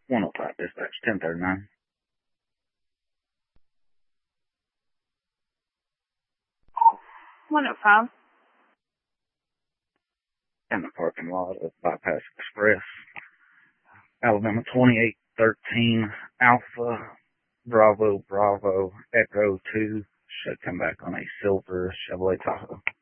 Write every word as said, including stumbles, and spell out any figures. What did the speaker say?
one oh five dispatch, ten thirty-nine. one oh five. In the parking lot of Bypass Express. Alabama twenty-eight thirteen Alpha Bravo Bravo Echo two should come back on a silver Chevrolet Tahoe.